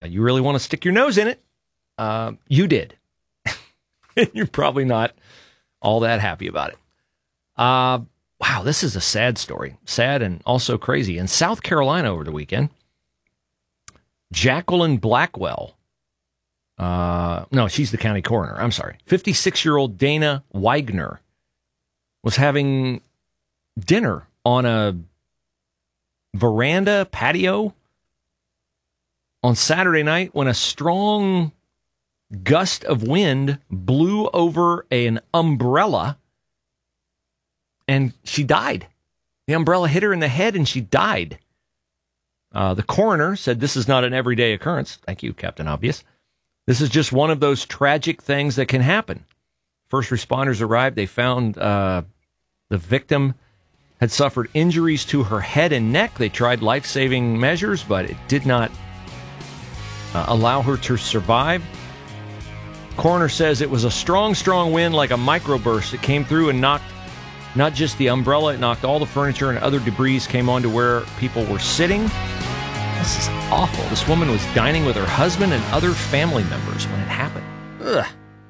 you really want to stick your nose in it, you did. You're probably not all that happy about it. Wow, this is a sad story. Sad and also crazy. In South Carolina over the weekend, Jacqueline Blackwell, no, she's the county coroner, I'm sorry, 56-year-old Dana Weigner was having dinner on a veranda patio on Saturday night when a strong gust of wind blew over an umbrella and she died. The umbrella hit her in the head and she died. The coroner said this is not an everyday occurrence. Thank you, Captain Obvious. This is just one of those tragic things that can happen. First responders arrived. They found the victim had suffered injuries to her head and neck. They tried life-saving measures, but it did not allow her to survive. Coroner says it was a strong, strong wind like a microburst that came through and knocked not just the umbrella, it knocked all the furniture and other debris came onto where people were sitting. This is awful. This woman was dining with her husband and other family members when it happened. Ugh.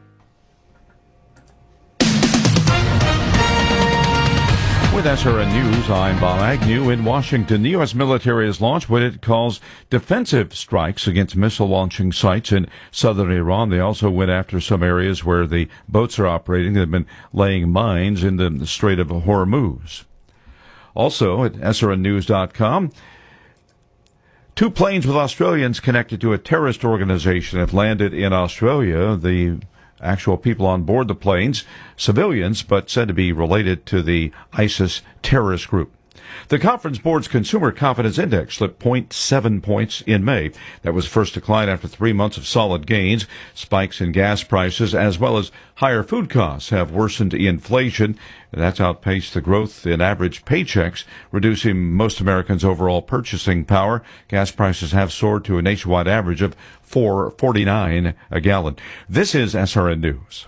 With SRN News, I'm Bob Agnew. In Washington, the U.S. military has launched what it calls defensive strikes against missile launching sites in southern Iran. They also went after some areas where the boats are operating. They've been laying mines in the Strait of Hormuz. Also, at srnnews.com, 2 planes with Australians connected to a terrorist organization have landed in Australia. The actual people on board the planes, civilians, but said to be related to the ISIS terrorist group. The Conference Board's Consumer Confidence Index slipped 0.7 points in May. That was first decline after 3 months of solid gains. Spikes in gas prices as well as higher food costs have worsened inflation. That's outpaced the growth in average paychecks, reducing most Americans' overall purchasing power. Gas prices have soared to a nationwide average of $4.49 a gallon. This is SRN News.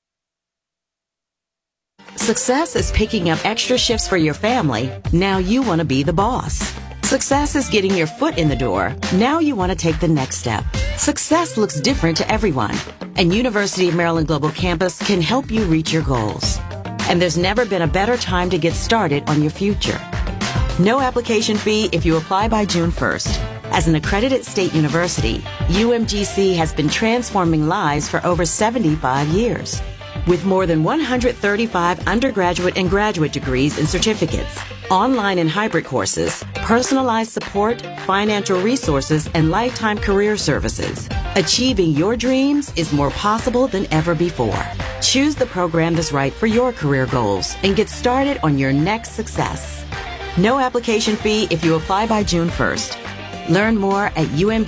Success is picking up extra shifts for your family. Now you want to be the boss. Success is getting your foot in the door. Now you want to take the next step. Success looks different to everyone, and University of Maryland Global Campus can help you reach your goals. And there's never been a better time to get started on your future. No application fee if you apply by June 1st. As an accredited state university, UMGC has been transforming lives for over 75 years. With more than 135 undergraduate and graduate degrees and certificates, online and hybrid courses, personalized support, financial resources, and lifetime career services, achieving your dreams is more possible than ever before. Choose the program that's right for your career goals and get started on your next success. No application fee if you apply by June 1st. Learn more at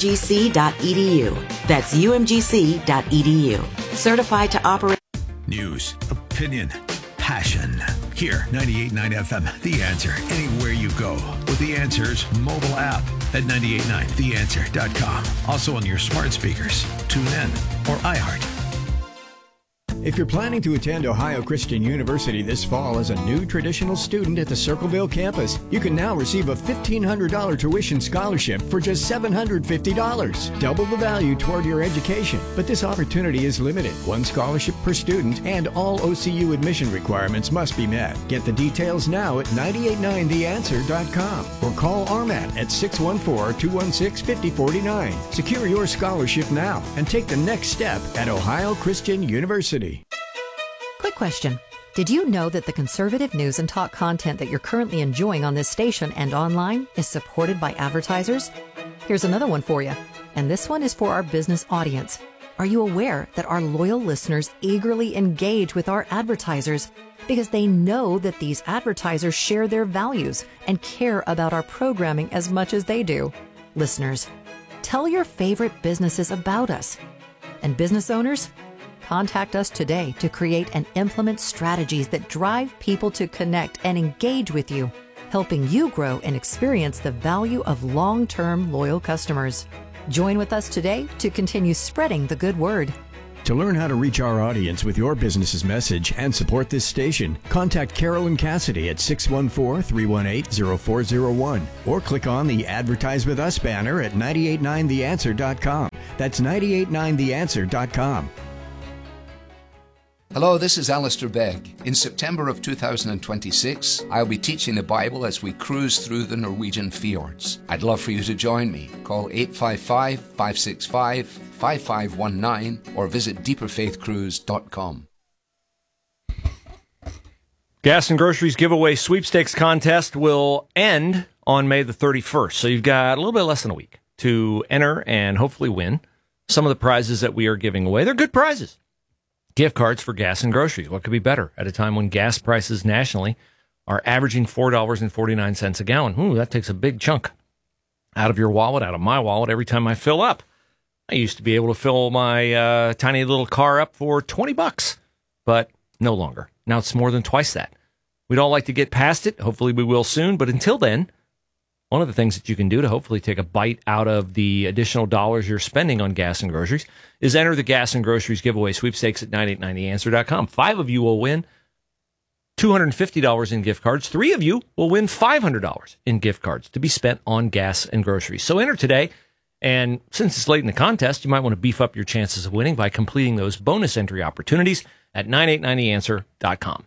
umgc.edu. That's umgc.edu. Certified to operate. News, opinion, passion. Here, 98.9 FM, The Answer. Anywhere you go with The Answer's mobile app at 989theanswer.com. Also on your smart speakers, TuneIn, or iHeart. If you're planning to attend Ohio Christian University this fall as a new traditional student at the Circleville campus, you can now receive a $1,500 tuition scholarship for just $750. Double the value toward your education. But this opportunity is limited. One scholarship per student, and all OCU admission requirements must be met. Get the details now at 989theanswer.com or call RMAT at 614-216-5049. Secure your scholarship now and take the next step at Ohio Christian University. Quick question. Did you know that the conservative news and talk content that you're currently enjoying on this station and online is supported by advertisers? Here's another one for you. And this one is for our business audience. Are you aware that our loyal listeners eagerly engage with our advertisers because they know that these advertisers share their values and care about our programming as much as they do? Listeners, tell your favorite businesses about us. And business owners, contact us today to create and implement strategies that drive people to connect and engage with you, helping you grow and experience the value of long-term loyal customers. Join with us today to continue spreading the good word. To learn how to reach our audience with your business's message and support this station, contact Carolyn Cassidy at 614-318-0401 or click on the Advertise With Us banner at 989theanswer.com. That's 989theanswer.com. Hello, this is Alistair Begg. In September of 2026, I'll be teaching the Bible as we cruise through the Norwegian fjords. I'd love for you to join me. Call 855-565-5519 or visit deeperfaithcruise.com. Gas and Groceries giveaway sweepstakes contest will end on May the 31st. So you've got a little bit less than a week to enter and hopefully win some of the prizes that we are giving away. They're good prizes. Gift cards for gas and groceries. What could be better at a time when gas prices nationally are averaging $4.49 a gallon? Ooh, that takes a big chunk out of your wallet, out of my wallet, every time I fill up. I used to be able to fill my tiny little car up for $20, but no longer. Now it's more than twice that. We'd all like to get past it. Hopefully we will soon. But until then, one of the things that you can do to hopefully take a bite out of the additional dollars you're spending on gas and groceries is enter the Gas and Groceries giveaway sweepstakes at 989theanswer.com. 5 of you will win $250 in gift cards. 3 of you will win $500 in gift cards to be spent on gas and groceries. So enter today. And since it's late in the contest, you might want to beef up your chances of winning by completing those bonus entry opportunities at 989theanswer.com.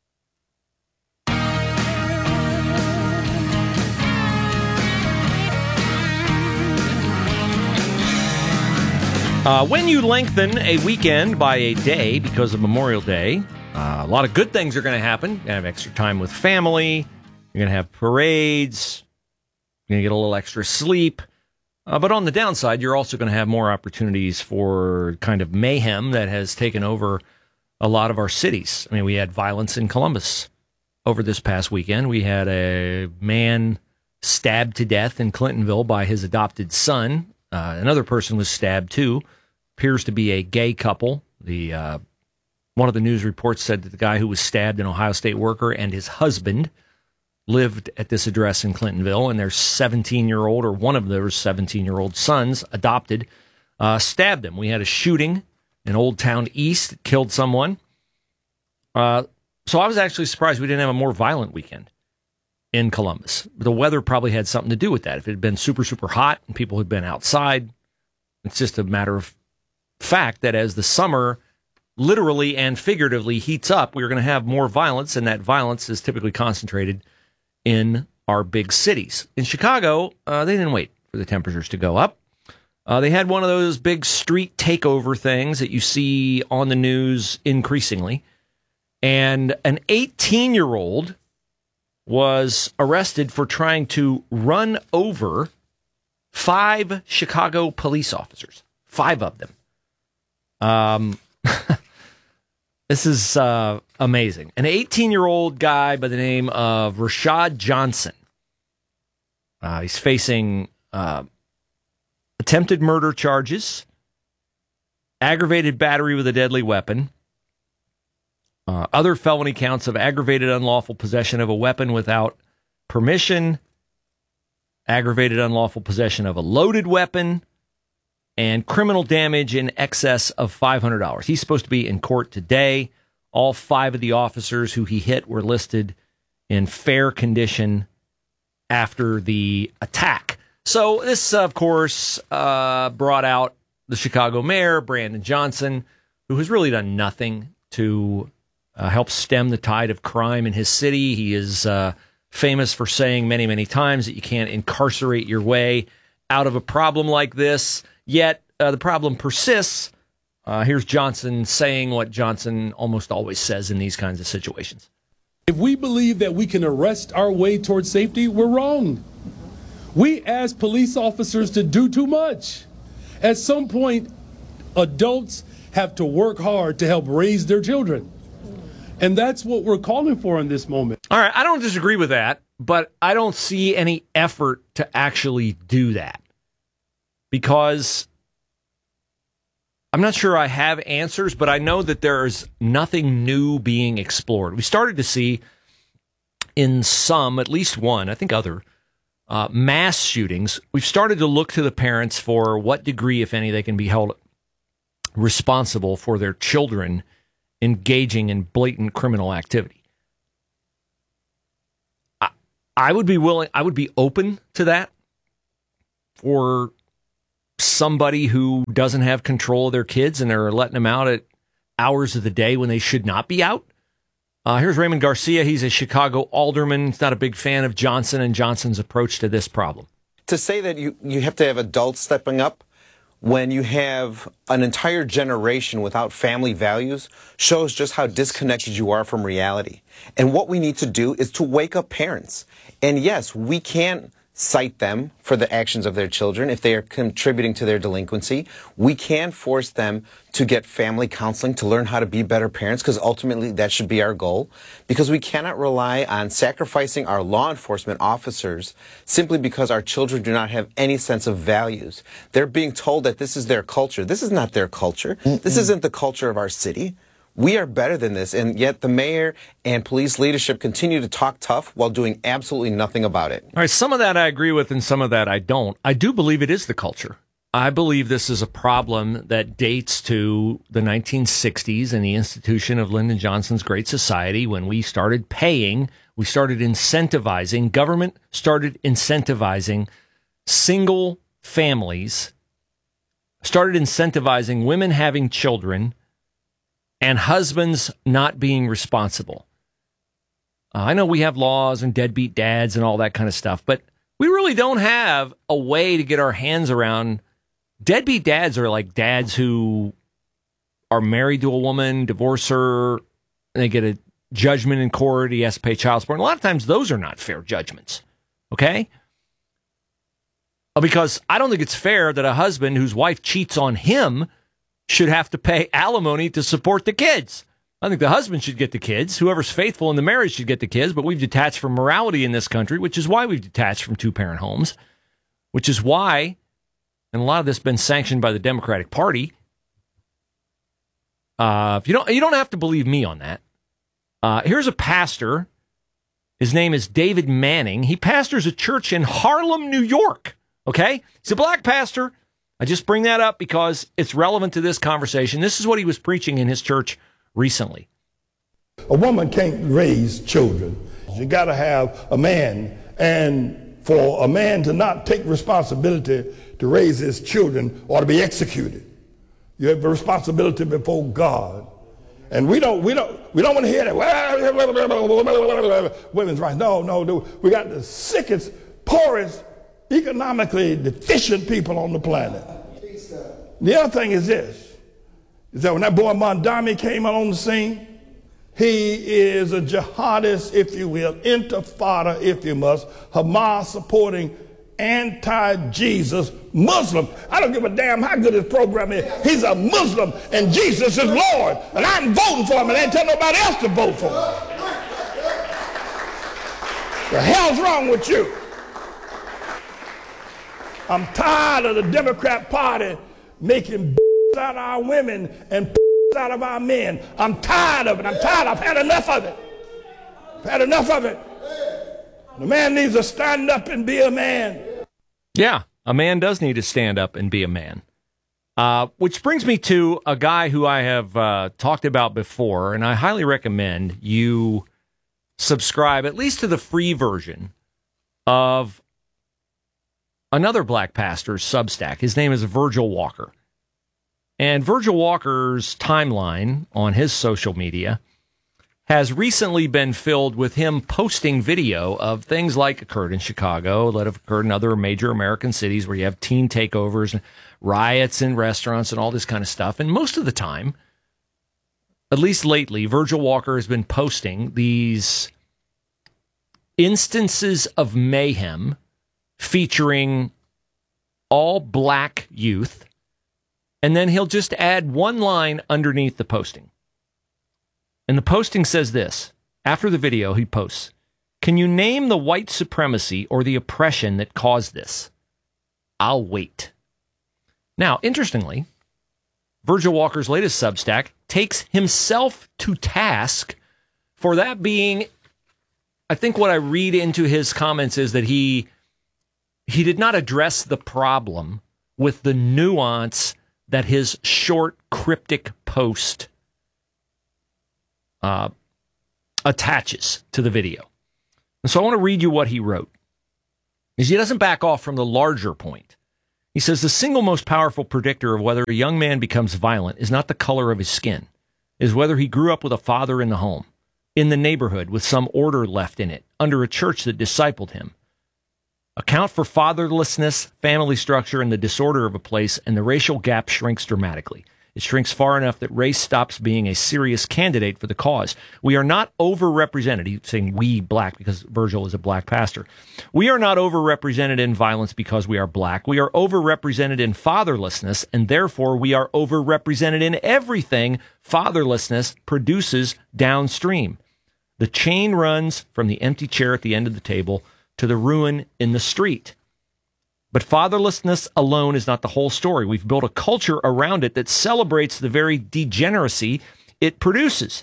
When you lengthen a weekend by a day because of Memorial Day, a lot of good things are going to happen. You're going to have extra time with family. You're going to have parades. You're going to get a little extra sleep. But on the downside, you're also going to have more opportunities for kind of mayhem that has taken over a lot of our cities. I mean, we had violence in Columbus over this past weekend. We had a man stabbed to death in Clintonville by his adopted son. Another person was stabbed, too. Appears to be a gay couple. One of the news reports said that the guy who was stabbed, an Ohio State worker, and his husband lived at this address in Clintonville, and their 17-year-old, or one of their 17-year-old sons, adopted, stabbed him. We had a shooting in Old Town East that killed someone. So I was actually surprised we didn't have a more violent weekend in Columbus. The weather probably had something to do with that. If it had been super, super hot and people had been outside, it's just a matter of fact that as the summer literally and figuratively heats up, we're going to have more violence, and that violence is typically concentrated in our big cities. In Chicago, they didn't wait for the temperatures to go up. They had one of those big street takeover things that you see on the news increasingly, and an 18-year-old was arrested for trying to run over 5 Chicago police officers. 5 of them. This is amazing. An 18-year-old guy by the name of Rashad Johnson. He's facing attempted murder charges, aggravated battery with a deadly weapon, other felony counts of aggravated unlawful possession of a weapon without permission, aggravated unlawful possession of a loaded weapon, and criminal damage in excess of $500. He's supposed to be in court today. All 5 of the officers who he hit were listed in fair condition after the attack. So this, of course, brought out the Chicago mayor, Brandon Johnson, who has really done nothing to help stem the tide of crime in his city. He is famous for saying many, many times that you can't incarcerate your way out of a problem like this. Yet the problem persists. Here's Johnson saying what Johnson almost always says in these kinds of situations. If we believe that we can arrest our way towards safety, we're wrong. We ask police officers to do too much. At some point, adults have to work hard to help raise their children. And that's what we're calling for in this moment. All right, I don't disagree with that, but I don't see any effort to actually do that. Because I'm not sure I have answers, but I know that there's nothing new being explored. We started to see in some, at least one, I think other, mass shootings, we've started to look to the parents for what degree, if any, they can be held responsible for their children engaging in blatant criminal activity. I would be willing, I would be open to that for somebody who doesn't have control of their kids and they're letting them out at hours of the day when they should not be out. Here's Raymond Garcia. He's a Chicago alderman. He's not a big fan of Johnson and Johnson's approach to this problem. To say that you have to have adults stepping up when you have an entire generation without family values shows just how disconnected you are from reality. And what we need to do is to wake up parents. And yes, we can't cite them for the actions of their children if they are contributing to their delinquency. We can force them to get family counseling to learn how to be better parents, because ultimately that should be our goal, because we cannot rely on sacrificing our law enforcement officers simply because our children do not have any sense of values. They're being told that this is their culture. This is not their culture. This isn't the culture of our city. We are better than this, and yet the mayor and police leadership continue to talk tough while doing absolutely nothing about it. All right, some of that I agree with and some of that I don't. I do believe it is the culture. I believe this is a problem that dates to the 1960s and the institution of Lyndon Johnson's Great Society, when we started incentivizing, government started incentivizing single families, started incentivizing women having children, and husbands not being responsible. I know we have laws and deadbeat dads and all that kind of stuff, but we really don't have a way to get our hands around. Deadbeat dads are like dads who are married to a woman, divorce her, and they get a judgment in court. He has to pay child support. And a lot of times those are not fair judgments, okay? Because I don't think it's fair that a husband whose wife cheats on him should have to pay alimony to support the kids. I think the husband should get the kids. Whoever's faithful in the marriage should get the kids, but we've detached from morality in this country, which is why we've detached from two-parent homes, which is why, and a lot of this has been sanctioned by the Democratic Party. You don't have to believe me on that. Here's a pastor. His name is David Manning. He pastors a church in Harlem, New York. Okay? He's a black pastor. I just bring that up because it's relevant to this conversation. This is what he was preaching in his church recently. A woman can't raise children. You got to have a man. And for a man to not take responsibility to raise his children or to be executed, you have a responsibility before God. And we don't want to hear that. Women's rights. No. We got the sickest, poorest, economically deficient people on the planet. The other thing is this, is that when that boy Mondami came out on the scene, he is a jihadist, if you will, intifada, if you must, Hamas supporting, anti-Jesus Muslim. I don't give a damn how good his program is. He's a Muslim and Jesus is Lord. And I'm voting for him and I ain't telling nobody else to vote for him. The hell's wrong with you? I'm tired of the Democrat Party making out of our women and out of our men. I'm tired of it. I've had enough of it. The man needs to stand up and be a man. Yeah, a man does need to stand up and be a man. Which brings me to a guy who I have talked about before, and I highly recommend you subscribe at least to the free version of another black pastor's Substack. His name is Virgil Walker. And Virgil Walker's timeline on his social media has recently been filled with him posting video of things like occurred in Chicago, that have occurred in other major American cities where you have teen takeovers and riots in restaurants and all this kind of stuff. And most of the time, at least lately, Virgil Walker has been posting these instances of mayhem featuring all black youth, and then he'll just add one line underneath the posting. And the posting says this. After the video, he posts, "Can you name the white supremacy or the oppression that caused this? I'll wait." Now, interestingly, Virgil Walker's latest Substack takes himself to task for that being, I think what I read into his comments is that he did not address the problem with the nuance that his short, cryptic post attaches to the video. And so I want to read you what he wrote. Because he doesn't back off from the larger point. He says the single most powerful predictor of whether a young man becomes violent is not the color of his skin, is whether he grew up with a father in the home, in the neighborhood with some order left in it, under a church that discipled him. Account for fatherlessness, family structure, and the disorder of a place, and the racial gap shrinks dramatically. It shrinks far enough that race stops being a serious candidate for the cause. We are not overrepresented. He's saying we black because Virgil is a black pastor. We are not overrepresented in violence because we are black. We are overrepresented in fatherlessness, and therefore we are overrepresented in everything fatherlessness produces downstream. The chain runs from the empty chair at the end of the table to the ruin in the street. But fatherlessness alone is not the whole story. We've built a culture around it that celebrates the very degeneracy it produces.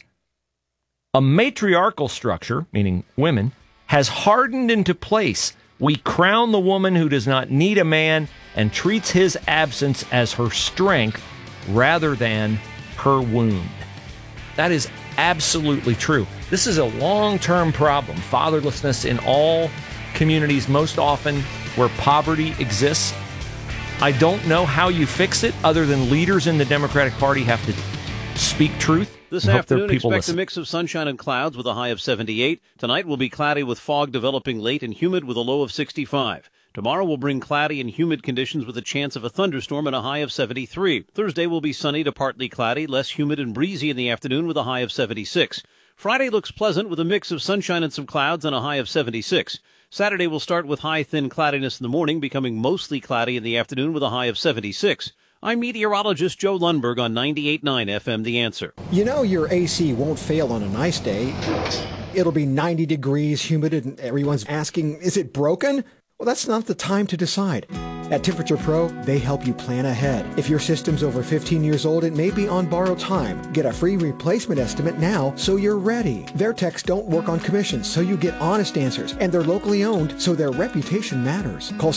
A matriarchal structure, meaning women, has hardened into place. We crown the woman who does not need a man and treats his absence as her strength rather than her wound. That is absolutely true. This is a long-term problem. Fatherlessness in all communities, most often where poverty exists. I don't know how you fix it other than leaders in the Democratic Party have to speak truth. This afternoon, expect a mix of sunshine and clouds with a high of 78. Tonight will be cloudy with fog developing late and humid with a low of 65. Tomorrow will bring cloudy and humid conditions with a chance of a thunderstorm and a high of 73. Thursday will be sunny to partly cloudy, less humid and breezy in the afternoon with a high of 76. Friday looks pleasant with a mix of sunshine and some clouds and a high of 76. Saturday will start with high, thin cloudiness in the morning, becoming mostly cloudy in the afternoon with a high of 76. I'm meteorologist Joe Lundberg on 98.9 FM The Answer. You know your AC won't fail on a nice day. It'll be 90 degrees, humid, and everyone's asking, is it broken? Well, that's not the time to decide. At Temperature Pro, they help you plan ahead. If your system's over 15 years old, it may be on borrowed time. Get a free replacement estimate now so you're ready. Their techs don't work on commissions, so you get honest answers. And they're locally owned, so their reputation matters. Call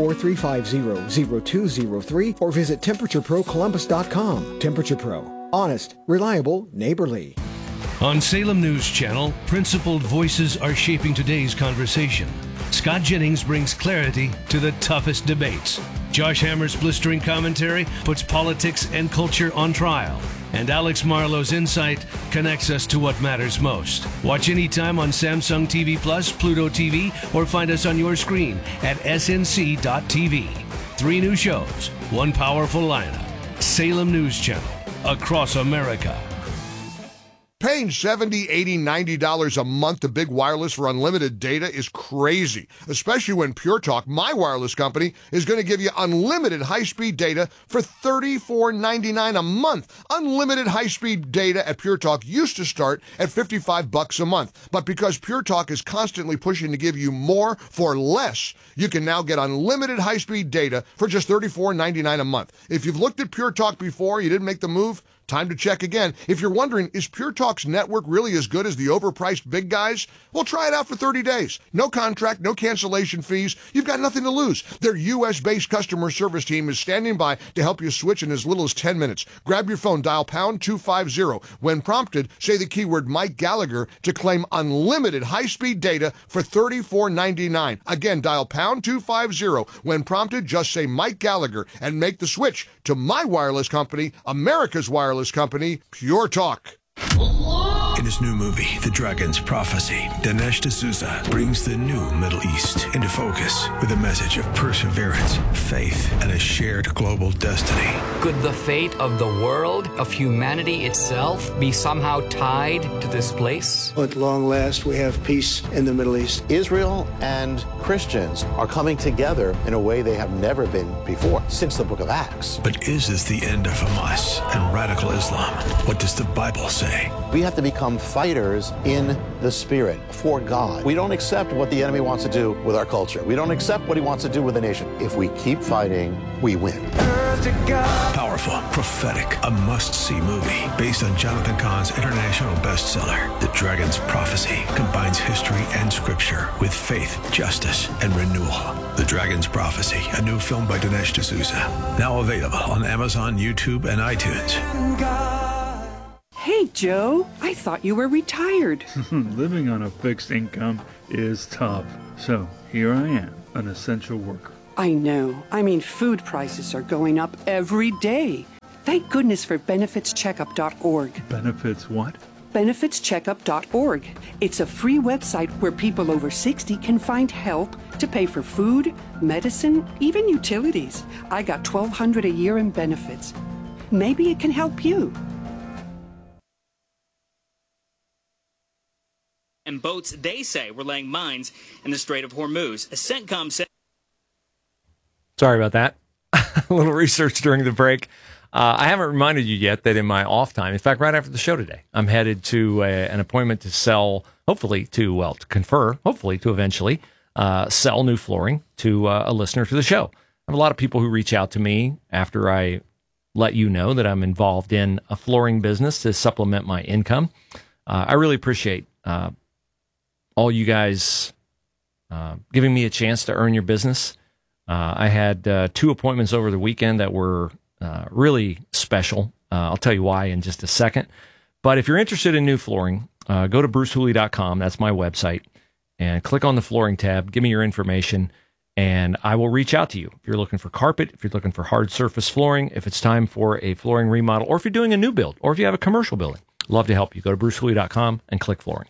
614-350-0203 or visit TemperatureProColumbus.com. Temperature Pro. Honest, reliable, neighborly. On Salem News Channel, principled voices are shaping today's conversation. Scott Jennings brings clarity to the toughest debates. Josh Hammer's blistering commentary puts politics and culture on trial. And Alex Marlowe's insight connects us to what matters most. Watch anytime on Samsung TV Plus, Pluto TV, or find us on your screen at snc.tv. 3 new shows, 1 powerful lineup. Salem News Channel, across America. Paying $70, $80, $90 a month to Big Wireless for unlimited data is crazy, especially when Pure Talk, my wireless company, is going to give you unlimited high-speed data for $34.99 a month. Unlimited high-speed data at Pure Talk used to start at $55 a month, but because Pure Talk is constantly pushing to give you more for less, you can now get unlimited high-speed data for just $34.99 a month. If you've looked at Pure Talk before, you didn't make the move, time to check again. If you're wondering, is Pure Talk's network really as good as the overpriced big guys? Well, try it out for 30 days. No contract, no cancellation fees. You've got nothing to lose. Their U.S.-based customer service team is standing by to help you switch in as little as 10 minutes. Grab your phone, dial pound 250. When prompted, say the keyword Mike Gallagher to claim unlimited high-speed data for $34.99. Again, dial pound 250. When prompted, just say Mike Gallagher and make the switch to my wireless company, America's wireless company, Pure Talk. In his new movie, The Dragon's Prophecy, Dinesh D'Souza brings the new Middle East into focus with a message of perseverance, faith, and a shared global destiny. Could the fate of the world, of humanity itself, be somehow tied to this place? At long last, we have peace in the Middle East. Israel and Christians are coming together in a way they have never been before, since the book of Acts. But is this the end of Hamas and radical Islam? What does the Bible say? We have to become fighters in the spirit for God. We don't accept what the enemy wants to do with our culture. We don't accept what he wants to do with the nation. If we keep fighting, we win. Powerful, prophetic, a must-see movie based on Jonathan Cahn's international bestseller, The Dragon's Prophecy, combines history and scripture with faith, justice, and renewal. The Dragon's Prophecy, a new film by Dinesh D'Souza, now available on Amazon, YouTube, and iTunes. Hey, Joe, I thought you were retired. Living on a fixed income is tough. So here I am, an essential worker. I know. I mean, food prices are going up every day. Thank goodness for benefitscheckup.org. Benefits what? benefitscheckup.org. It's a free website where people over 60 can find help to pay for food, medicine, even utilities. I got $1,200 a year in benefits. Maybe it can help you. And boats, they say, were laying mines in the Strait of Hormuz. A CENTCOM said... Sorry about that. A little research during the break. I haven't reminded you yet that in my off time, in fact, right after the show today, I'm headed to an appointment to sell, to confer, to eventually sell new flooring to a listener to the show. I have a lot of people who reach out to me after I let you know that I'm involved in a flooring business to supplement my income. I really appreciate all you guys giving me a chance to earn your business. I had 2 appointments over the weekend that were really special. I'll tell you why in just a second. But if you're interested in new flooring, go to brucehooley.com. That's my website. And click on the flooring tab. Give me your information, and I will reach out to you. If you're looking for carpet, if you're looking for hard surface flooring, if it's time for a flooring remodel, or if you're doing a new build, or if you have a commercial building, love to help you. Go to brucehooley.com and click flooring.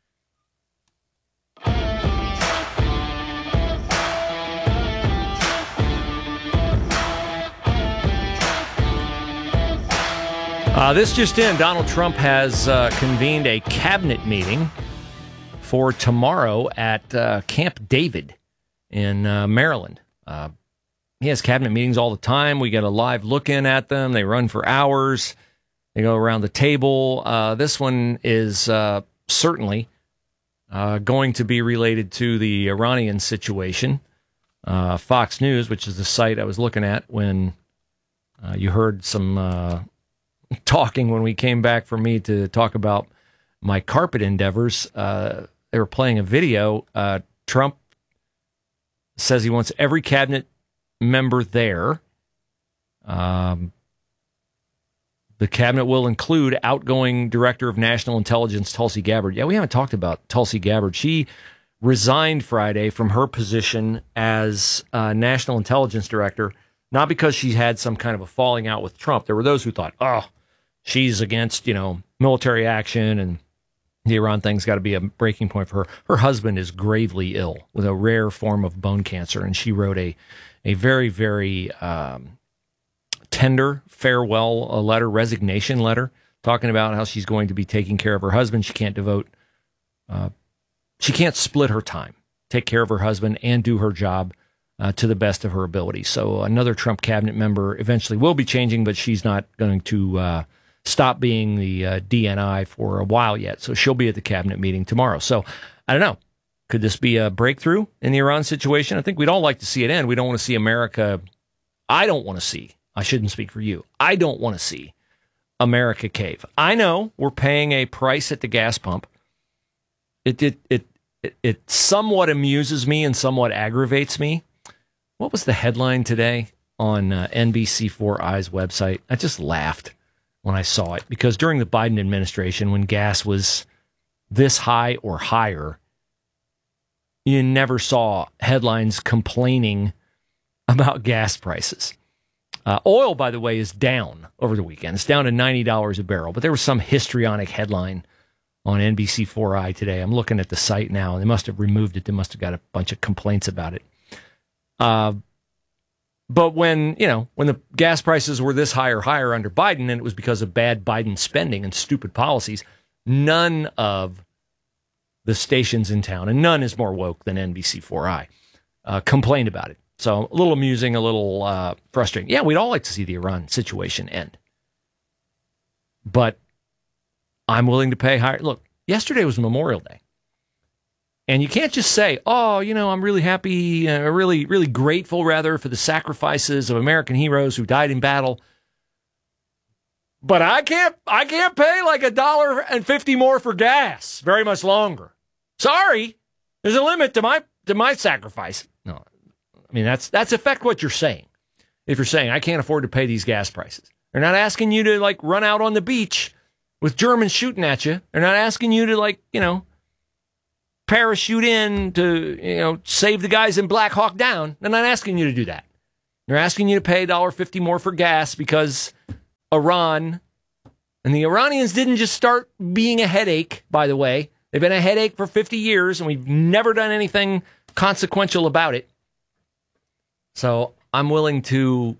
This just in, Donald Trump has convened a cabinet meeting for tomorrow at Camp David in Maryland. He has cabinet meetings all the time. We get a live look in at them. They run for hours. They go around the table. This one is certainly going to be related to the Iranian situation. Fox News, which is the site I was looking at when you heard some... talking when we came back for me to talk about my carpet endeavors. They were playing a video. Trump says he wants every cabinet member there. The cabinet will include outgoing Director of National Intelligence, Tulsi Gabbard. Yeah, we haven't talked about Tulsi Gabbard. She resigned Friday from her position as National Intelligence Director, not because she had some kind of a falling out with Trump. There were those who thought, she's against, military action and the Iran thing's got to be a breaking point for her. Her husband is gravely ill with a rare form of bone cancer, and she wrote a very, very tender farewell letter, resignation letter, talking about how she's going to be taking care of her husband. She can't split her time, take care of her husband, and do her job to the best of her ability. So another Trump cabinet member eventually will be changing, but she's not going to stop being the DNI for a while yet. So she'll be at the cabinet meeting tomorrow. So I don't know. Could this be a breakthrough in the Iran situation? I think we'd all like to see it end. We don't want to see America. I shouldn't speak for you. I don't want to see America cave. I know we're paying a price at the gas pump. It somewhat amuses me and somewhat aggravates me. What was the headline today on NBC4i's website? I just laughed when I saw it, because during the Biden administration, when gas was this high or higher, you never saw headlines complaining about gas prices. Oil, by the way, is down over the weekend. It's down to $90 a barrel, but there was some histrionic headline on NBC4i today. I'm looking at the site now, and they must have removed it. They must have got a bunch of complaints about it. But when the gas prices were this high or higher under Biden, and it was because of bad Biden spending and stupid policies, none of the stations in town, and none is more woke than NBC4i, complained about it. So a little amusing, a little frustrating. Yeah, we'd all like to see the Iran situation end. But I'm willing to pay higher. Look, yesterday was Memorial Day. And you can't just say, I'm really happy, really, really grateful, rather, for the sacrifices of American heroes who died in battle. But I can't pay like $1.50 more for gas very much longer. Sorry, there's a limit to my sacrifice. No, I mean that's effect what you're saying. If you're saying I can't afford to pay these gas prices, they're not asking you to run out on the beach with Germans shooting at you. They're not asking you to parachute in to, save the guys in Black Hawk Down. They're not asking you to do that. They're asking you to pay $1.50 more for gas because Iran, and the Iranians didn't just start being a headache, by the way. They've been a headache for 50 years, and we've never done anything consequential about it. So I'm willing to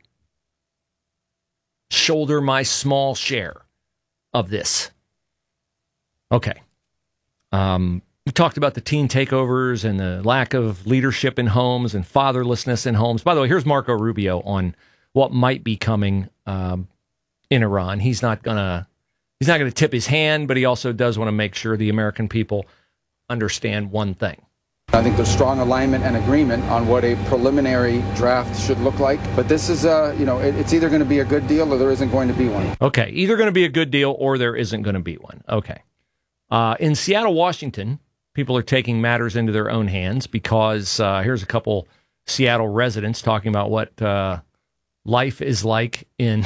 shoulder my small share of this. Okay. We talked about the teen takeovers and the lack of leadership in homes and fatherlessness in homes. By the way, here's Marco Rubio on what might be coming in Iran. He's not gonna tip his hand, but he also does want to make sure the American people understand one thing. I think there's strong alignment and agreement on what a preliminary draft should look like. But this is, it's either going to be a good deal or there isn't going to be one. Okay, either going to be a good deal or there isn't going to be one. Okay. In Seattle, Washington, people are taking matters into their own hands because here's a couple Seattle residents talking about what life is like in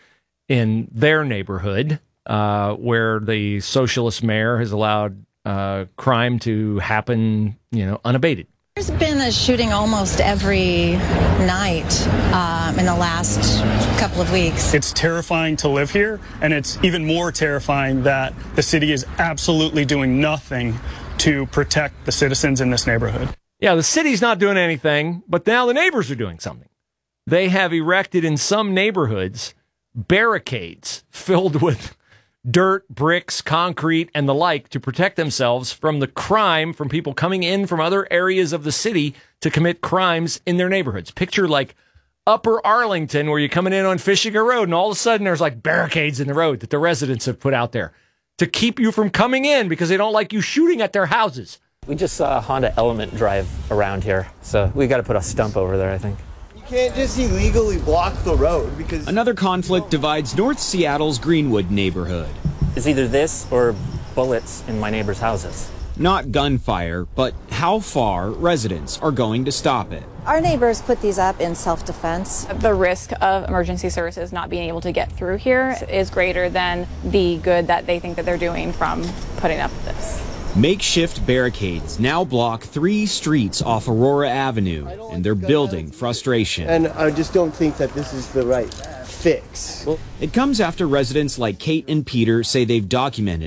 their neighborhood, where the socialist mayor has allowed crime to happen, unabated. There's been a shooting almost every night in the last couple of weeks. It's terrifying to live here, and it's even more terrifying that the city is absolutely doing nothing to protect the citizens in this neighborhood. Yeah, the city's not doing anything, but now the neighbors are doing something. They have erected in some neighborhoods barricades filled with dirt, bricks, concrete, and the like to protect themselves from the crime from people coming in from other areas of the city to commit crimes in their neighborhoods. Picture like Upper Arlington, where you're coming in on Fishinger Road, and all of a sudden there's like barricades in the road that the residents have put out there to keep you from coming in because they don't like you shooting at their houses. We just saw a Honda Element drive around here, so we got to put a stump over there, I think. You can't just illegally block the road because... Another conflict divides North Seattle's Greenwood neighborhood. It's either this or bullets in my neighbors' houses. Not gunfire, but how far residents are going to stop it. Our neighbors put these up in self-defense. The risk of emergency services not being able to get through here is greater than the good that they think that they're doing from putting up this. Makeshift barricades now block 3 streets off Aurora Avenue, and they're building frustration. And I just don't think that this is the right fix. Well, it comes after residents like Kate and Peter say they've documented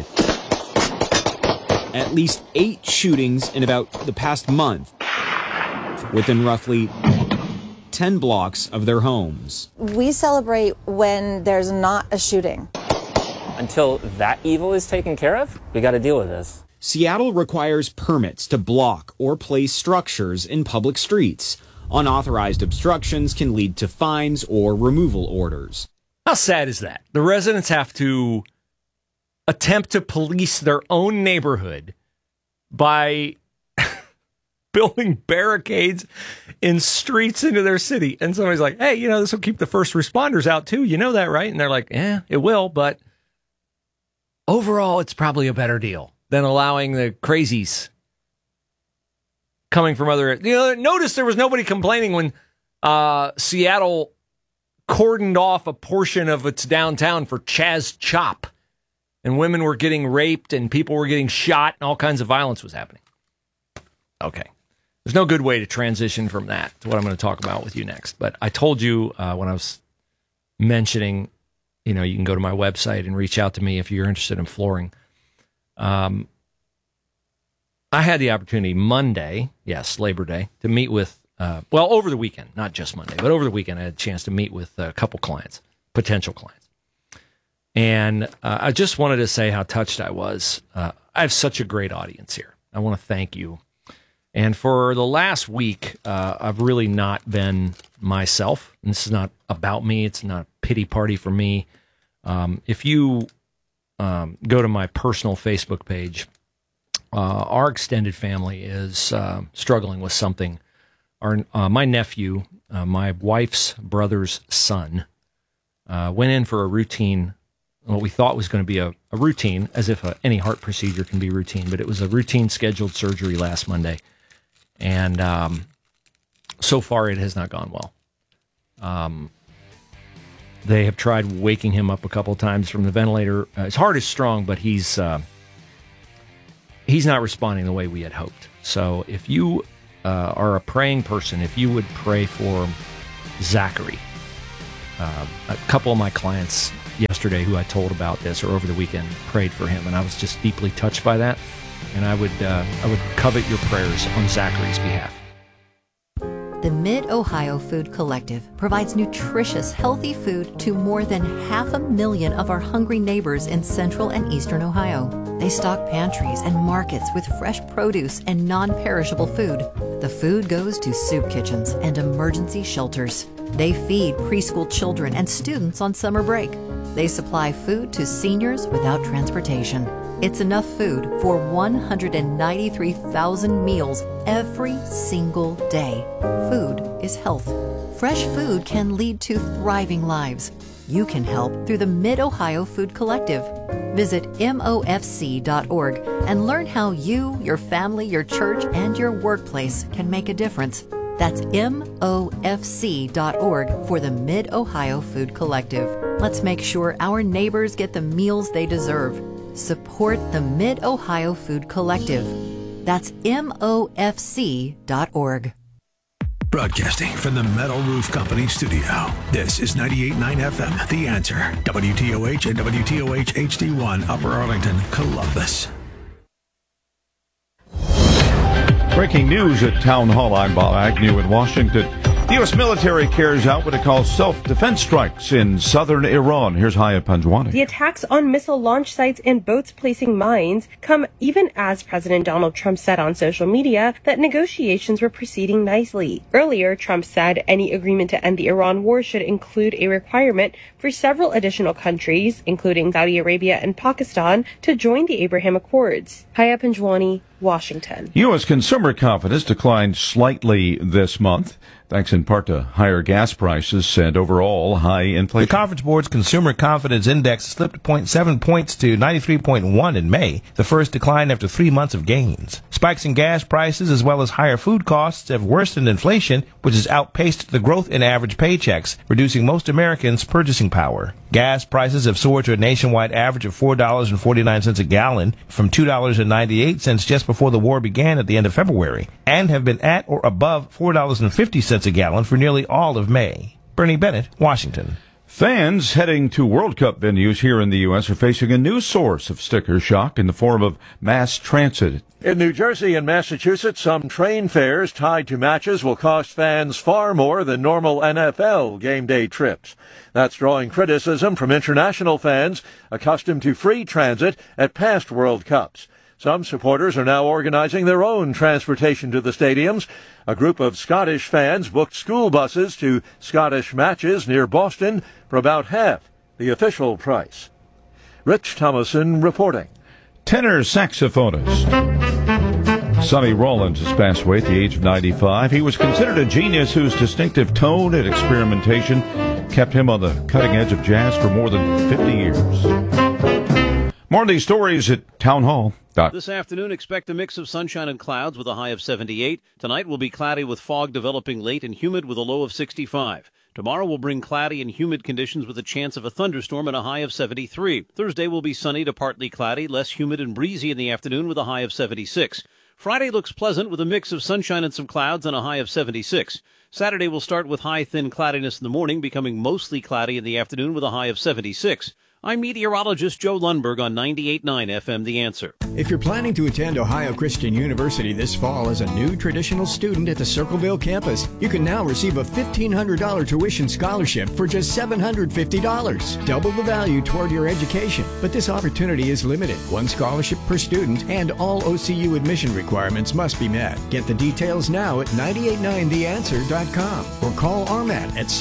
at least 8 shootings in about the past month within roughly 10 blocks of their homes. We celebrate when there's not a shooting. Until that evil is taken care of, we got to deal with this. Seattle requires permits to block or place structures in public streets. Unauthorized obstructions can lead to fines or removal orders. How sad is that? The residents have to attempt to police their own neighborhood by building barricades in streets into their city. And somebody's like, hey, this will keep the first responders out too. You know that, right? And they're like, yeah, it will. But overall, it's probably a better deal than allowing the crazies coming from other... notice there was nobody complaining when Seattle cordoned off a portion of its downtown for Chaz Chop. And women were getting raped and people were getting shot and all kinds of violence was happening. Okay. There's no good way to transition from that to what I'm going to talk about with you next. But I told you when I was mentioning, you can go to my website and reach out to me if you're interested in flooring. I had the opportunity Monday, yes, Labor Day, to meet with, over the weekend, not just Monday, but over the weekend I had a chance to meet with a couple clients, potential clients. And I just wanted to say how touched I was. I have such a great audience here. I want to thank you. And for the last week, I've really not been myself. And this is not about me. It's not a pity party for me. If you go to my personal Facebook page, our extended family is struggling with something. My nephew, my wife's brother's son, went in for a routine, what we thought was going to be a routine, as if any heart procedure can be routine, but it was a routine scheduled surgery last Monday. And so far it has not gone well. They have tried waking him up a couple times from the ventilator. His heart is strong, but he's he's not responding the way we had hoped. So if you are a praying person, if you would pray for Zachary. A couple of my clients yesterday who I told about this, or over the weekend, prayed for him, and I was just deeply touched by that. And I would covet your prayers on Zachary's behalf. The Mid-Ohio Food Collective provides nutritious, healthy food to more than 500,000 of our hungry neighbors in central and eastern Ohio. They stock pantries and markets with fresh produce and non-perishable food. The food goes to soup kitchens and emergency shelters. They feed preschool children and students on summer break. They supply food to seniors without transportation. It's enough food for 193,000 meals every single day. Food is health. Fresh food can lead to thriving lives. You can help through the Mid-Ohio Food Collective. Visit MOFC.org and learn how you, your family, your church, and your workplace can make a difference. That's MOFC.org for the Mid-Ohio Food Collective. Let's make sure our neighbors get the meals they deserve. Support the Mid-Ohio Food Collective. That's MOFC.org. Broadcasting from the Metal Roof Company studio. This is 98.9 FM, The Answer. WTOH and WTOH HD1, Upper Arlington, Columbus. Breaking news at Town Hall. I'm Bob Agnew in Washington. The U.S. military carries out what it calls self-defense strikes in southern Iran. Here's Haya Panjwani. The attacks on missile launch sites and boats placing mines come even as President Donald Trump said on social media that negotiations were proceeding nicely. Earlier, Trump said any agreement to end the Iran war should include a requirement for several additional countries, including Saudi Arabia and Pakistan, to join the Abraham Accords. Haya Panjwani, Washington. U.S. consumer confidence declined slightly this month, thanks in part to higher gas prices and overall high inflation. The Conference Board's Consumer Confidence Index slipped 0.7 points to 93.1 in May, the first decline after 3 months of gains. Spikes in gas prices as well as higher food costs have worsened inflation, which has outpaced the growth in average paychecks, reducing most Americans' purchasing power. Gas prices have soared to a nationwide average of $4.49 a gallon from $2.98 just before the war began at the end of February, and have been at or above $4.50 a gallon for nearly all of May. Bernie Bennett, Washington. Fans heading to World Cup venues here in the U.S. are facing a new source of sticker shock in the form of mass transit. In New Jersey and Massachusetts, some train fares tied to matches will cost fans far more than normal NFL game day trips. That's drawing criticism from international fans accustomed to free transit at past World Cups. Some supporters are now organizing their own transportation to the stadiums. A group of Scottish fans booked school buses to Scottish matches near Boston for about half the official price. Rich Thomason reporting. Tenor saxophonist Sonny Rollins has passed away at the age of 95. He was considered a genius whose distinctive tone and experimentation kept him on the cutting edge of jazz for more than 50 years. More of these stories at Town Hall. This afternoon, expect a mix of sunshine and clouds with a high of 78. Tonight will be cloudy with fog developing late and humid with a low of 65. Tomorrow will bring cloudy and humid conditions with a chance of a thunderstorm and a high of 73. Thursday will be sunny to partly cloudy, less humid and breezy in the afternoon with a high of 76. Friday looks pleasant with a mix of sunshine and some clouds and a high of 76. Saturday will start with high thin cloudiness in the morning, becoming mostly cloudy in the afternoon with a high of 76. I'm meteorologist Joe Lundberg on 98.9 FM The Answer. If you're planning to attend Ohio Christian University this fall as a new traditional student at the Circleville campus, you can now receive a $1,500 tuition scholarship for just $750. Double the value toward your education. But this opportunity is limited. One scholarship per student, and all OCU admission requirements must be met. Get the details now at 989theanswer.com or call RMAT at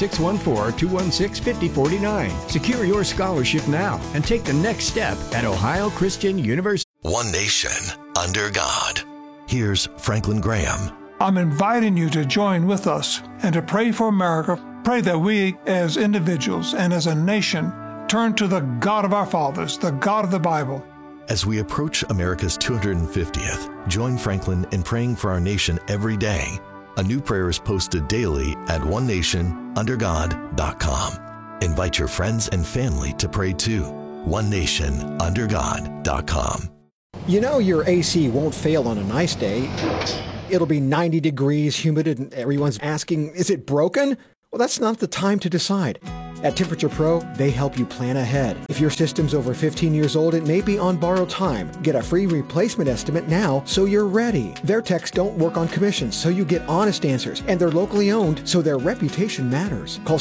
614-216-5049. Secure your scholarship now and take the next step at Ohio Christian University. One nation under God. Here's Franklin Graham. I'm inviting you to join with us and to pray for America. Pray that we as individuals and as a nation turn to the God of our fathers, the God of the Bible. As we approach America's 250th, join Franklin in praying for our nation every day. A new prayer is posted daily at onenationundergod.com. Invite your friends and family to pray too. OneNationUnderGod.com. You know your AC won't fail on a nice day. It'll be 90 degrees, humid, and everyone's asking, is it broken? Well, that's not the time to decide. At Temperature Pro, they help you plan ahead. If your system's over 15 years old, it may be on borrowed time. Get a free replacement estimate now so you're ready. Their techs don't work on commissions, so you get honest answers. And they're locally owned, so their reputation matters. Call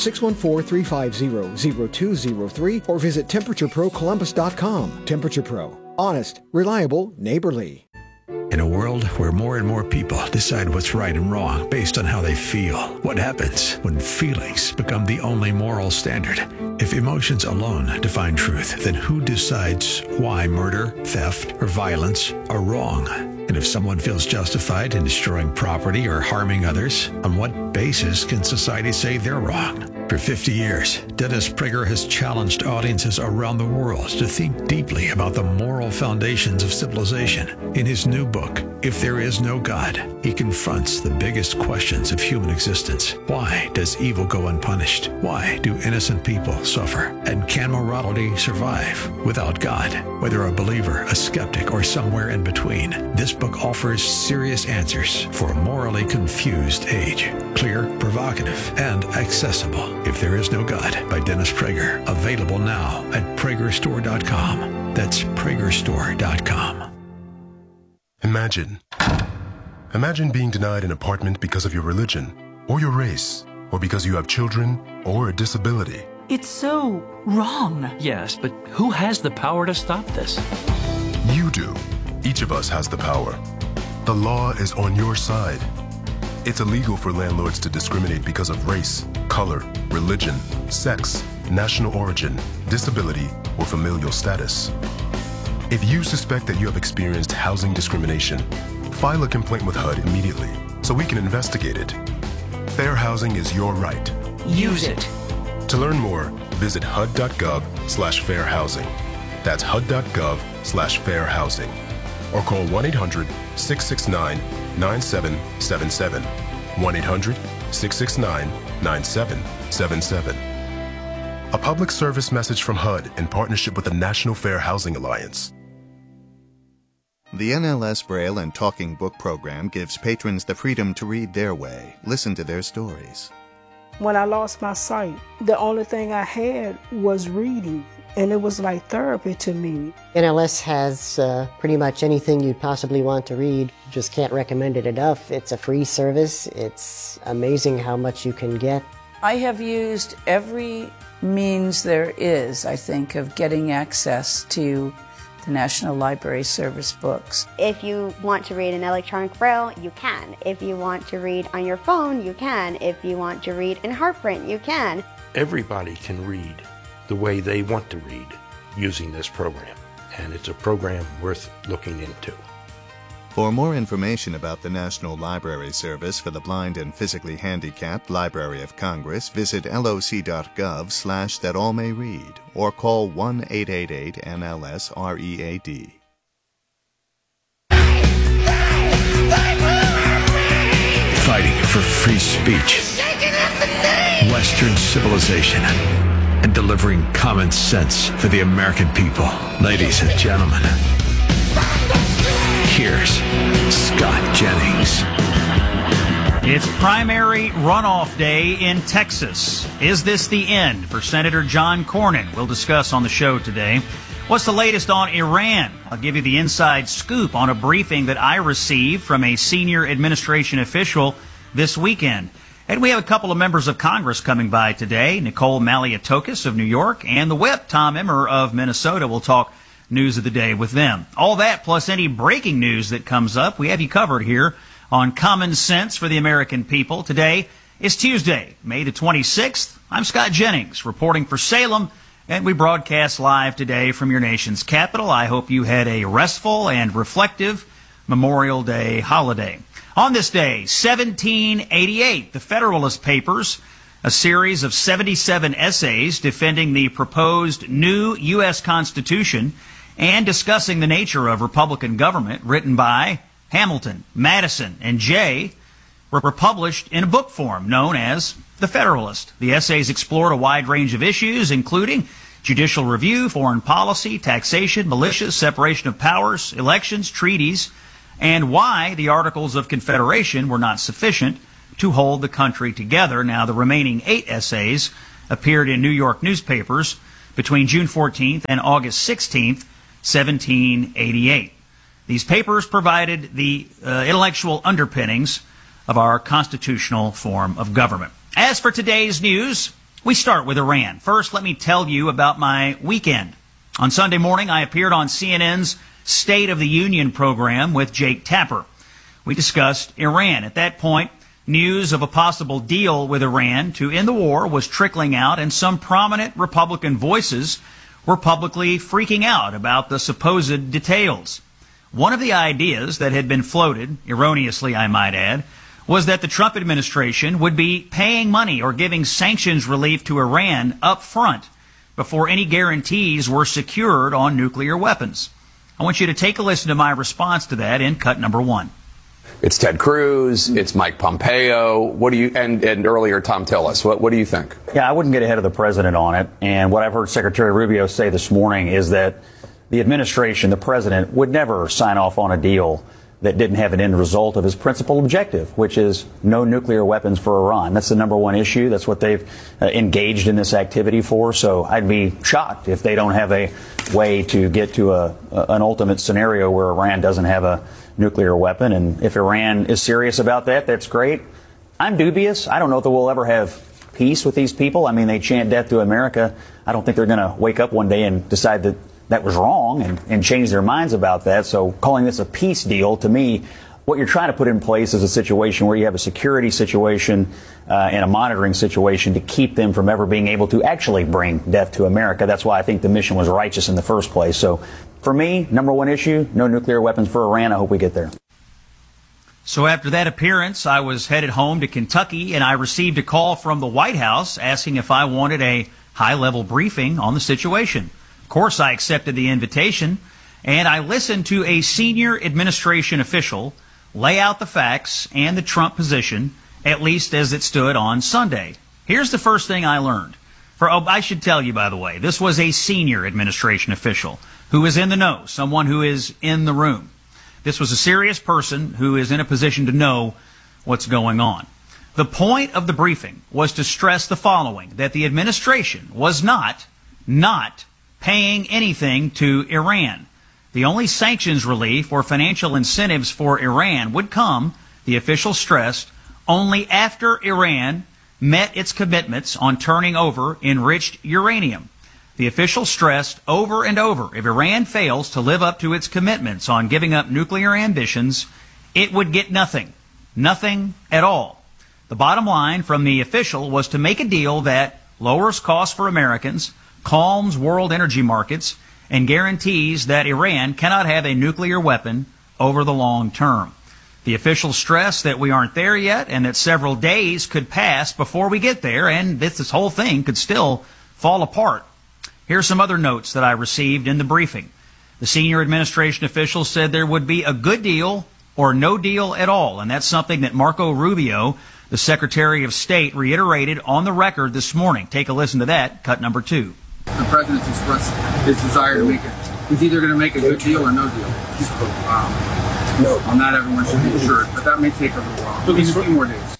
614-350-0203 or visit TemperatureProColumbus.com. Temperature Pro. Honest, reliable, neighborly. In a world where more and more people decide what's right and wrong based on how they feel, what happens when feelings become the only moral standard? If emotions alone define truth, then who decides why murder, theft, or violence are wrong? And if someone feels justified in destroying property or harming others, on what basis can society say they're wrong? For 50 years, Dennis Prager has challenged audiences around the world to think deeply about the moral foundations of civilization. In his new book, If There Is No God, he confronts the biggest questions of human existence. Why does evil go unpunished? Why do innocent people suffer? And can morality survive without God? Whether a believer, a skeptic, or somewhere in between, this book offers serious answers for a morally confused age. Clear, provocative, and accessible. If There Is No God by Dennis Prager. Available now at PragerStore.com. That's PragerStore.com. Imagine being denied an apartment because of your religion, or your race, or because you have children, or a disability. It's so wrong. Yes, but who has the power to stop this? You do. Each of us has the power. The law is on your side. It's illegal for landlords to discriminate because of race, color, religion, sex, national origin, disability, or familial status. If you suspect that you have experienced housing discrimination, file a complaint with HUD immediately so we can investigate it. Fair housing is your right. Use it. To learn more, visit HUD.gov/fairhousing. That's HUD.gov/fairhousing. Or call 1-800-669-9777. 1-800-669-9777. A public service message from HUD in partnership with the National Fair Housing Alliance. The NLS Braille and Talking Book program gives patrons the freedom to read their way, listen to their stories. When I lost my sight, the only thing I had was reading, and it was like therapy to me. NLS has pretty much anything you'd possibly want to read. Just can't recommend it enough. It's a free service. It's amazing how much you can get. I have used every means there is, I think, of getting access to the National Library Service books. If you want to read in electronic braille, you can. If you want to read on your phone, you can. If you want to read in Heartprint, you can. Everybody can read the way they want to read using this program, and it's a program worth looking into. For more information about the National Library Service for the Blind and Physically Handicapped Library of Congress, visit loc.gov/thatallmayread or call 1-888-NLS-READ. Fighting for free speech, Western civilization, and delivering common sense for the American people. Ladies and gentlemen, here's Scott Jennings. It's primary runoff day in Texas. Is this the end for Senator John Cornyn? We'll discuss on the show today. What's the latest on Iran? I'll give you the inside scoop on a briefing that I received from a senior administration official this weekend. And we have a couple of members of Congress coming by today. Nicole Maliotokis of New York and the whip, Tom Emmer of Minnesota. We'll talk news of the day with them. All that plus any breaking news that comes up, we have you covered here on Common Sense for the American People. Today is Tuesday, May the 26th. I'm Scott Jennings, reporting for Salem, and we broadcast live today from your nation's capital. I hope you had a restful and reflective Memorial Day holiday. On this day, 1788, the Federalist Papers, a series of 77 essays defending the proposed new U.S. Constitution and discussing the nature of Republican government, written by Hamilton, Madison, and Jay, were published in a book form known as The Federalist. The essays explored a wide range of issues, including judicial review, foreign policy, taxation, militias, separation of powers, elections, treaties, and why the Articles of Confederation were not sufficient to hold the country together. Now, the remaining 8 essays appeared in New York newspapers between June 14th and August 16th, 1788. These papers provided the intellectual underpinnings of our constitutional form of government. As for today's news, we start with Iran. First, let me tell you about my weekend. On Sunday morning, I appeared on CNN's State of the Union program with Jake Tapper. We discussed Iran. At that point, news of a possible deal with Iran to end the war was trickling out, and some prominent Republican voices were publicly freaking out about the supposed details. One of the ideas that had been floated, erroneously I might add, was that the Trump administration would be paying money or giving sanctions relief to Iran up front before any guarantees were secured on nuclear weapons. I want you to take a listen to my response to that in cut number 1. It's Ted Cruz, it's Mike Pompeo. What do you and earlier Tom Tillis? What do you think? Yeah, I wouldn't get ahead of the president on it. And what I've heard Secretary Rubio say this morning is that the administration, the president, would never sign off on a deal that didn't have an end result of his principal objective, which is no nuclear weapons for Iran. That's the number one issue. That's what they've engaged in this activity for. So I'd be shocked if they don't have a way to get to an ultimate scenario where Iran doesn't have a nuclear weapon. And if Iran is serious about that, that's great. I'm dubious. I don't know if we'll ever have peace with these people. I mean, they chant death to America. I don't think they're going to wake up one day and decide that that was wrong and change their minds about that. So calling this a peace deal, to me, what you're trying to put in place is a situation where you have a security situation and a monitoring situation to keep them from ever being able to actually bring death to America. That's why I think the mission was righteous in the first place. So for me, number one issue, no nuclear weapons for Iran. I hope we get there. So after that appearance, I was headed home to Kentucky, and I received a call from the White House asking if I wanted a high-level briefing on the situation. Of course, I accepted the invitation, and I listened to a senior administration official lay out the facts and the Trump position, at least as it stood on Sunday. Here's the first thing I learned. I should tell you, by the way, this was a senior administration official who is in the know, someone who is in the room. This was a serious person who is in a position to know what's going on. The point of the briefing was to stress the following, that the administration was not paying anything to Iran. The only sanctions relief or financial incentives for Iran would come, the official stressed, only after Iran met its commitments on turning over enriched uranium. The official stressed over and over, if Iran fails to live up to its commitments on giving up nuclear ambitions, it would get nothing. Nothing at all. The bottom line from the official was to make a deal that lowers costs for Americans, calms world energy markets, and guarantees that Iran cannot have a nuclear weapon over the long term. The officials stress that we aren't there yet and that several days could pass before we get there, and this whole thing could still fall apart. Here are some other notes that I received in the briefing. The senior administration officials said there would be a good deal or no deal at all, and that's something that Marco Rubio, the Secretary of State, reiterated on the record this morning. Take a listen to that, cut number 2. The president's expressed his desire to make it. He's either going to make a good deal or no deal. So, on that, everyone should be assured. But that may take a little while. Maybe a few more days.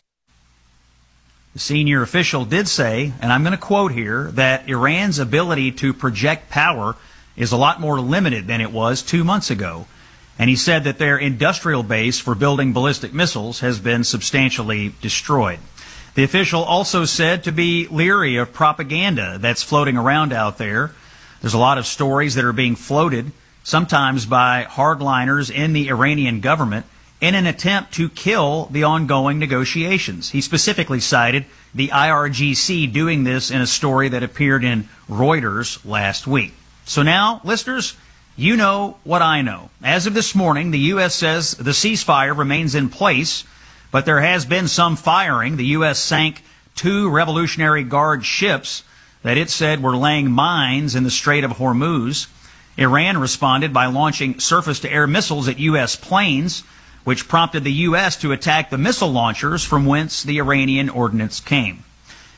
The senior official did say, and I'm going to quote here, that Iran's ability to project power is a lot more limited than it was 2 months ago. And he said that their industrial base for building ballistic missiles has been substantially destroyed. The official also said to be leery of propaganda that's floating around out there. There's a lot of stories that are being floated, sometimes by hardliners in the Iranian government, in an attempt to kill the ongoing negotiations. He specifically cited the IRGC doing this in a story that appeared in Reuters last week. So now, listeners, you know what I know. As of this morning, the U.S. says the ceasefire remains in place, but there has been some firing. The U.S. sank 2 Revolutionary Guard ships that it said were laying mines in the Strait of Hormuz. Iran responded by launching surface-to-air missiles at U.S. planes, which prompted the U.S. to attack the missile launchers from whence the Iranian ordnance came.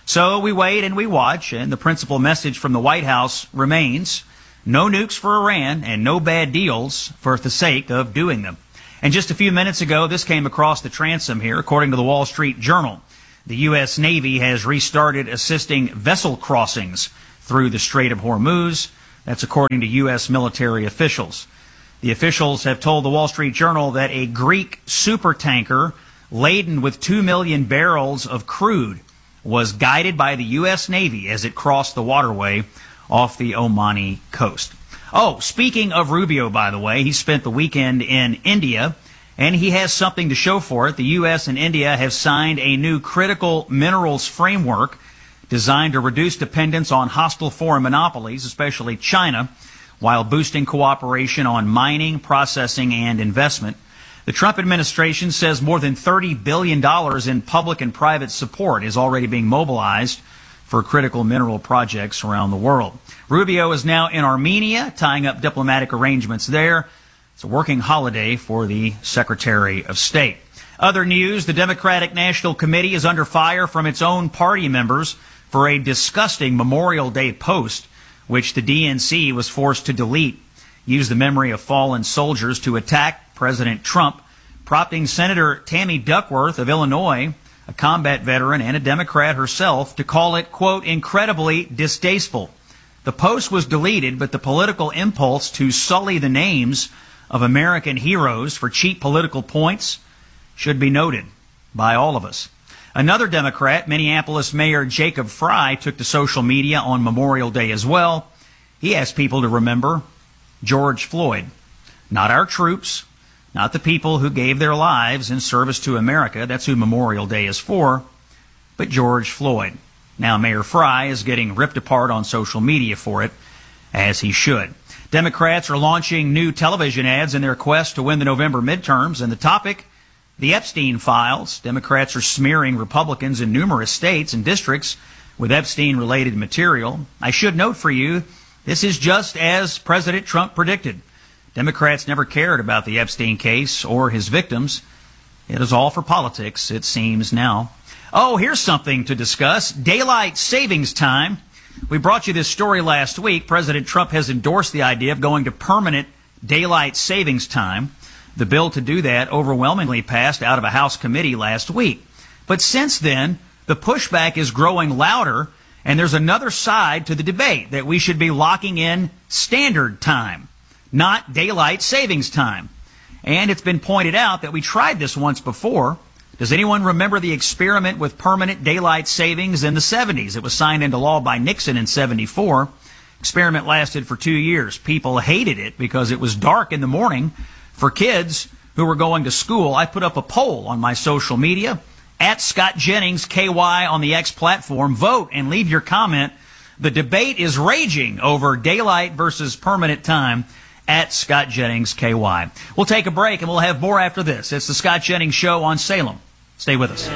So we wait and we watch, and the principal message from the White House remains: no nukes for Iran and no bad deals for the sake of doing them. And just a few minutes ago, this came across the transom here. According to the Wall Street Journal, the U.S. Navy has restarted assisting vessel crossings through the Strait of Hormuz. That's according to U.S. military officials. The officials have told the Wall Street Journal that a Greek supertanker laden with 2 million barrels of crude was guided by the U.S. Navy as it crossed the waterway off the Omani coast. Oh, speaking of Rubio, by the way, he spent the weekend in India, and he has something to show for it. The U.S. and India have signed a new critical minerals framework designed to reduce dependence on hostile foreign monopolies, especially China, while boosting cooperation on mining, processing, and investment. The Trump administration says more than $30 billion in public and private support is already being mobilized for critical mineral projects around the world. Rubio is now in Armenia, tying up diplomatic arrangements there. It's a working holiday for the Secretary of State. Other news, the Democratic National Committee is under fire from its own party members for a disgusting Memorial Day post, which the DNC was forced to delete. Used the memory of fallen soldiers to attack President Trump, prompting Senator Tammy Duckworth of Illinois, a combat veteran and a Democrat herself, to call it, quote, incredibly distasteful. The post was deleted, but the political impulse to sully the names of American heroes for cheap political points should be noted by all of us. Another Democrat, Minneapolis Mayor Jacob Frey, took to social media on Memorial Day as well. He asked people to remember George Floyd, not our troops, not the people who gave their lives in service to America. That's who Memorial Day is for, but George Floyd. Now, Mayor Frey is getting ripped apart on social media for it, as he should. Democrats are launching new television ads in their quest to win the November midterms, and the topic, the Epstein files. Democrats are smearing Republicans in numerous states and districts with Epstein-related material. I should note for you, this is just as President Trump predicted. Democrats never cared about the Epstein case or his victims. It is all for politics, it seems now. Oh, here's something to discuss. Daylight savings time. We brought you this story last week. President Trump has endorsed the idea of going to permanent daylight savings time. The bill to do that overwhelmingly passed out of a House committee last week. But since then, the pushback is growing louder, and there's another side to the debate that we should be locking in standard time, not daylight savings time. And it's been pointed out that we tried this once before. Does anyone remember the experiment with permanent daylight savings in the 70s? It was signed into law by Nixon in 74. Experiment lasted for 2 years. People hated it because it was dark in the morning for kids who were going to school. I put up a poll on my social media, at Scott Jennings KY on the X platform. Vote and leave your comment. The debate is raging over daylight versus permanent time. At Scott Jennings KY. We'll take a break and we'll have more after this. It's the Scott Jennings Show on Salem. Stay with us.